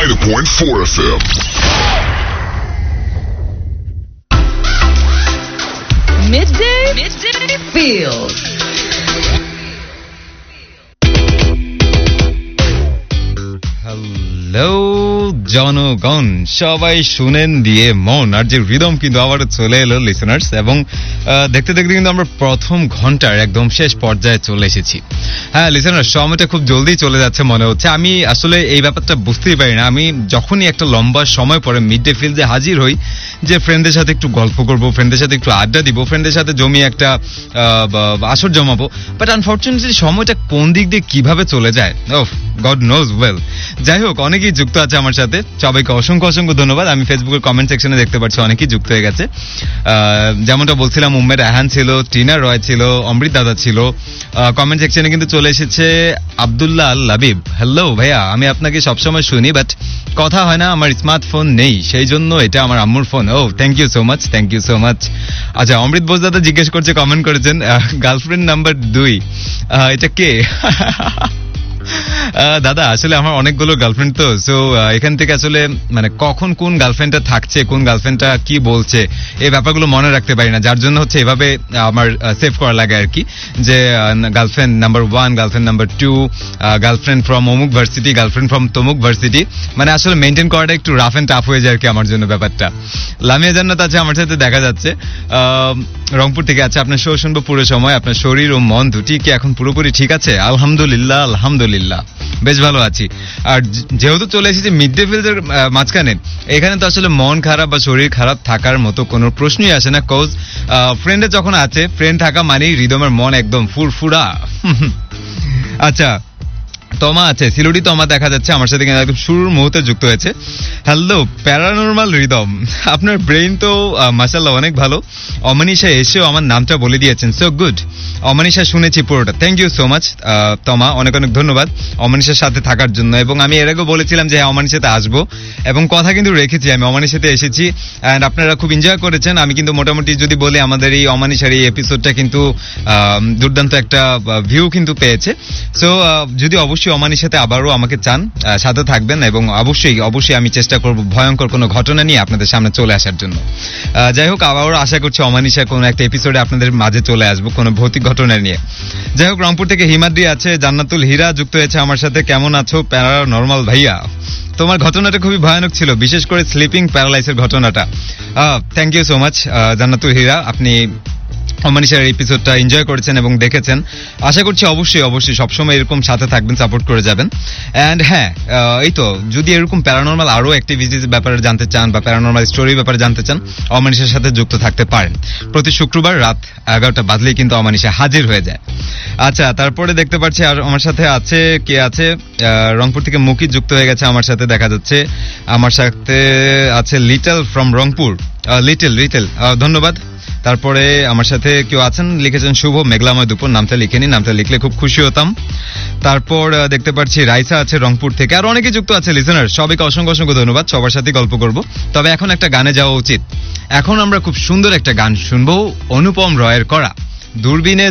90.4 FM. Midday Feels. Hello জনগণ, সবাই শুনেন দিয়ে মন আর যে রিদম কিন্তু আবারও চলে এলো লিসেনার্স, এবং দেখতে দেখতে কিন্তু আমরা প্রথম ঘন্টার একদম শেষ পর্যায়ে চলে এসেছি। হ্যাঁ লিসেনার্স, সময়টা খুব জলদি চলে যাচ্ছে মনে হচ্ছে। আমি আসলে এই ব্যাপারটা বুঝতেই পারি না। আমি যখনই একটা লম্বা সময় পরে মিড ডে ফিল্ডে হাজির হই, যে ফ্রেন্ডদের সাথে একটু গল্প করবো, ফ্রেন্ডদের সাথে একটু আড্ডা দিব, ফ্রেন্ডদের সাথে জমিয়ে একটা আসর জমাবো, বাট আনফর্চুনেটলি সময়টা কোন দিক দিয়ে কিভাবে চলে যায়, ওহ গড নোজ ওয়েল। যাই হোক, অনেকেই যুক্ত আছে আমার সাথে, সবাইকে অসংখ্য অসংখ্য ধন্যবাদ। আমি ফেসবুকের কমেন্ট সেকশনে দেখতে পাচ্ছি অনেকেই যুক্ত হয়ে গেছে। যেমনটা বলছিলাম, উম্মেদ আহান ছিল, টিনা রয় ছিল, অমৃত দাদা ছিল। কমেন্ট সেকশনে কিন্তু চলে এসেছে আব্দুল্লাহ আল লাবিব। হ্যালো ভাইয়া, আমি আপনাকে সবসময় শুনি, বাট কথা হয় না, আমার স্মার্টফোন নেই, সেই জন্য এটা আমার আম্মুর phone. O thank you so much, thank you so much. আচ্ছা, অমৃত বোস দাদা জিজ্ঞেস করছে, কমেন্ট করেছেন গার্লফ্রেন্ড নাম্বার 2, এটা কে? দাদা আসলে আমার অনেকগুলো গার্লফ্রেন্ড, তো সো এখান থেকে আসলে মানে কখন কোন গার্লফ্রেন্ডটা থাকছে, কোন গার্লফ্রেন্ডটা কি বলছে, এই ব্যাপারগুলো মনে রাখতে পারি না, যার জন্য হচ্ছে এভাবে আমার সেভ করা লাগে আর কি, যে girlfriend number 1, girlfriend number 2, girlfriend from অমুক ভার্সিটি, গার্লফ্রেন্ড ফ্রম তমুক ভার্সিটি, মানে আসলে মেনটেন করাটা একটু রাফ এন্ড টাফ হয়ে যায় আর কি আমার জন্য ব্যাপারটা। লামিয়া জান্নাত আছে আমার সাথে, দেখা যাচ্ছে রংপুর থেকে আছে। আপনার শো শুনবো পুরো সময়, আপনার শরীর ও মন দুটি কি এখন পুরোপুরি ঠিক আছে? আলহামদুলিল্লাহ, আলহামদুলিল্লাহ বেশ ভালো আছি। আর যেহেতু চলে এসেছি মিড ডে ফিল্ডের মাঝখানে, এখানে তো আসলে মন খারাপ বা শরীর খারাপ থাকার মতো কোনো প্রশ্নই আসে না, কজ ফ্রেন্ডে যখন আছে, ফ্রেন্ড থাকা মানেই হৃদমের মন একদম ফুরফুরা। আচ্ছা, তমা আছে সিলুডি, তমা দেখা যাচ্ছে আমার সাথে একদম শুরুর মুহূর্তে যুক্ত হয়েছে। হ্যালো প্যারানর্মাল রিদম, আপনার ব্রেইন তো মাশাআল্লাহ অনেক ভালো। অমানিশা এসেও আমার নামটা বলে দিয়েছেন, সো গুড। অমানিশা শুনেছি পুরোটা, থ্যাংক ইউ সো মাচ তমা, অনেক অনেক ধন্যবাদ অমানিশার সাথে থাকার জন্য। এবং আমি এর আগে বলেছিলাম যে অমানিশাতে আসবো, এবং কথা কিন্তু রেখেছি, আমি অমানিশাতে এসেছি অ্যান্ড আপনারা খুব এনজয় করেছেন। আমি কিন্তু মোটামুটি যদি বলি, আমাদের এই অমানিশার এই এপিসোডটা কিন্তু দুর্দান্ত একটা ভিউ কিন্তু পেয়েছে। সো যদি অবশ্যই অমানির সাথে আবারও আমাকে চান, সাথে থাকবেন, এবং অবশ্যই অবশ্যই আমি চেষ্টা করব ভয়ঙ্কর কোনো ঘটনা নিয়ে আপনাদের সামনে চলে আসার জন্য। যাই হোক, আবারও আশা করছি অমানিশা কোনো একটা এপিসোডে আপনাদের মাঝে চলে আসবো কোনো ভৌতিক ঘটনা নিয়ে। যাই হোক, রংপুর থেকে হিমাদ্রি আছে, জান্নাতুল হীরা যুক্ত হয়েছে আমার সাথে। কেমন আছো প্যারানর্মাল ভাইয়া? তোমার ঘটনাটা খুবই ভয়ানক ছিল, বিশেষ করে স্লিপিং প্যারালাইসের ঘটনাটা। থ্যাংক ইউ সো মাচ জান্নাতুল হীরা, আপনি অমানিশার এপিসোডটা এনজয় করেছেন এবং দেখেছেন। আশা করছি অবশ্যই অবশ্যই সবসময় এরকম সাথে থাকবেন, সাপোর্ট করে যাবেন। অ্যান্ড হ্যাঁ, এই তো, যদি এরকম প্যারানর্মাল আরো অ্যাক্টিভিটিস ব্যাপারে জানতে চান বা প্যারানর্মাল স্টোরির ব্যাপারে জানতে চান, অমানিশার সাথে যুক্ত থাকতে পারেন। প্রতি শুক্রবার রাত 11টা বাজলেই কিন্তু অমানিশা হাজির হয়ে যায়। আচ্ছা, তারপরে দেখতে পাচ্ছি আর আমার সাথে আছে কে আছে, রংপুর থেকে মুকি যুক্ত হয়ে গেছে আমার সাথে, দেখা যাচ্ছে আমার সাথে আছে লিটল ফ্রম রংপুর, লিটল ধন্যবাদ। তারপরে আমার সাথে কেউ আছেন, লিখেছেন শুভ মেঘলাময় দুপুর, নামটা লিখেনি, নামটা লিখলে খুব খুশি হতাম। তারপর দেখতে পাচ্ছি রাইসা আছে রংপুর থেকে, আর অনেকে যুক্ত আছে লিসেনার, সবাইকে অসংখ্য অসংখ্য ধন্যবাদ। সবার সাথে গল্প করব, তবে এখন একটা গানে যাওয়া উচিত। এখন আমরা খুব সুন্দর একটা গান শুনবো, অনুপম রয়ের করা দূরবীনে